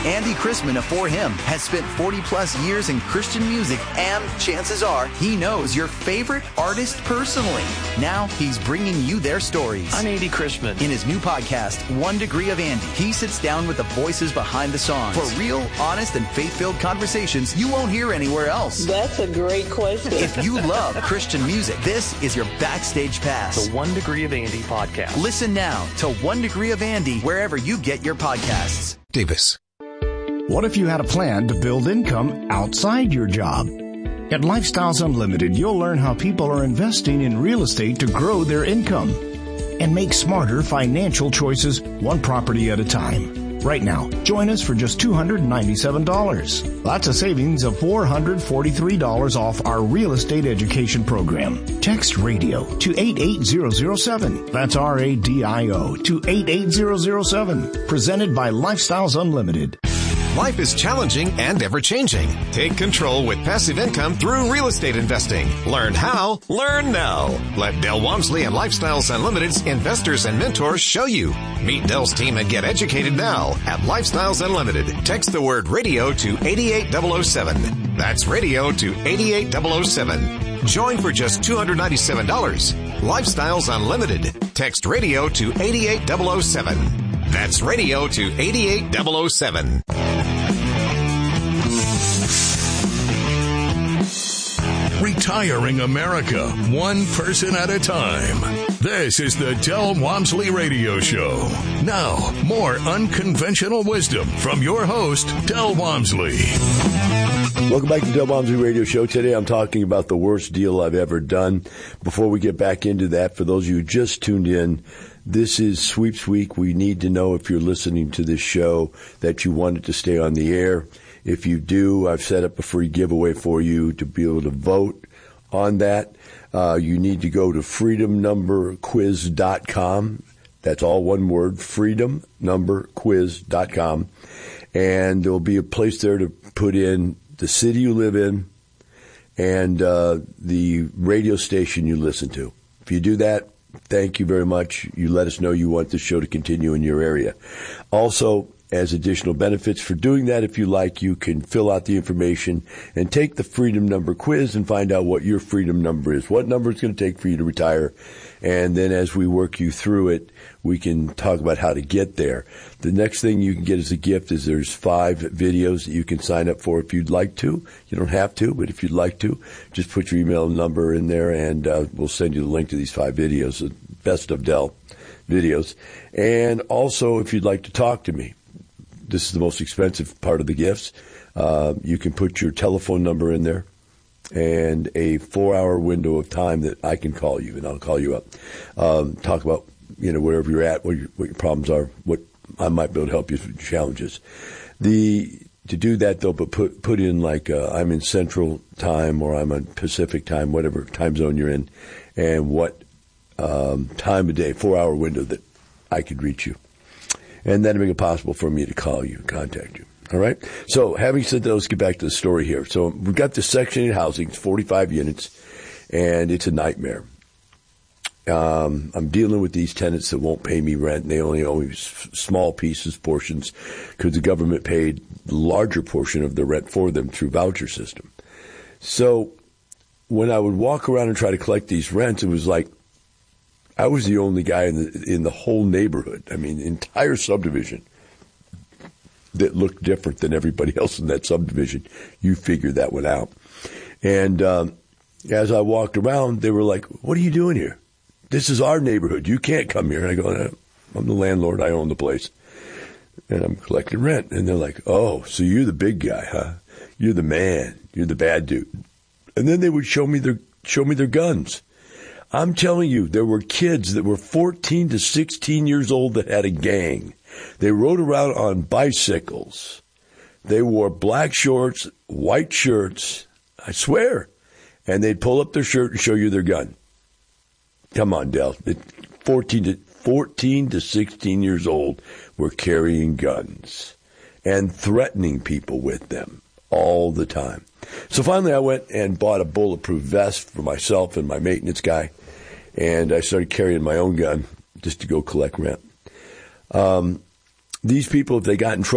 Andy Chrisman of For Him has spent 40-plus years in Christian music, and chances are he knows your favorite artist personally. Now he's bringing you their stories. I'm Andy Chrisman. In his new podcast, 1 Degree of Andy, he sits down with the voices behind the songs for real, honest, and faith-filled conversations you won't hear anywhere else. That's a great question. If you love Christian music, this is your backstage pass. The 1 Degree of Andy podcast. Listen now to 1 Degree of Andy wherever you get your podcasts. Davis. What if you had a plan to build income outside your job? At Lifestyles Unlimited, you'll learn how people are investing in real estate to grow their income and make smarter financial choices one property at a time. Right now, join us for just $297. That's a savings of $443 off our real estate education program. Text RADIO to 88007. That's RADIO to 88007. Presented by Lifestyles Unlimited. Life is challenging and ever-changing. Take control with passive income through real estate investing. Learn how, learn now. Let Del Walmsley and Lifestyles Unlimited's investors and mentors show you. Meet Del's team and get educated now at Lifestyles Unlimited. Text the word radio to 88007. That's radio to 88007. Join for just $297. Lifestyles Unlimited. Text radio to 88007. That's radio to 88007. Retiring America, one person at a time. This is the Del Walmsley Radio Show. Now, more unconventional wisdom from your host, Del Walmsley. Welcome back to Del Walmsley Radio Show. Today I'm talking about the worst deal I've ever done. Before we get back into that, for those of you who just tuned in, this is Sweeps Week. We need to know if you're listening to this show that you want it to stay on the air. If you do, I've set up a free giveaway for you to be able to vote on that. You need to go to freedomnumberquiz.com. That's all one word, freedomnumberquiz.com. And there'll be a place there to put in the city you live in and the radio station you listen to. If you do that, thank you very much. You let us know you want the show to continue in your area. Also, as additional benefits for doing that, if you like, you can fill out the information and take the Freedom Number quiz and find out what your freedom number is, what number it's going to take for you to retire. And then as we work you through it, we can talk about how to get there. The next thing you can get as a gift is there's 5 videos that you can sign up for if you'd like to. You don't have to, but if you'd like to, just put your email number in there and we'll send you the link to these 5 videos, the Best of Del videos. And also, if you'd like to talk to me, this is the most expensive part of the gifts. You can put your telephone number in there and a 4-hour window of time that I can call you, and I'll call you up. Talk about, wherever you're at, what your problems are, what I might be able to help you with your challenges. To do that, though, but put in like I'm in Central Time or I'm on Pacific Time, whatever time zone you're in, and what time of day, 4-hour window that I could reach you. And that'll make it possible for me to call you, contact you. All right? So having said that, let's get back to the story here. So we've got this Section 8 housing. It's 45 units, and it's a nightmare. I'm dealing with these tenants that won't pay me rent, and they only owe me small portions, because the government paid the larger portion of the rent for them through voucher system. So when I would walk around and try to collect these rents, it was like I was the only guy in the whole neighborhood. I mean, the entire subdivision that looked different than everybody else in that subdivision. You figure that one out. And as I walked around, they were like, "What are you doing here? This is our neighborhood. You can't come here." And I go, "I'm the landlord. I own the place. And I'm collecting rent." And they're like, "Oh, so you're the big guy, huh? You're the man. You're the bad dude." And then they would show me their guns. I'm telling you, there were kids that were 14 to 16 years old that had a gang. They rode around on bicycles. They wore black shorts, white shirts, I swear. And they'd pull up their shirt and show you their gun. Come on, Del. 14 to 16 years old were carrying guns and threatening people with them all the time. So finally I went and bought a bulletproof vest for myself and my maintenance guy, and I started carrying my own gun just to go collect rent. These people, if they got in trouble,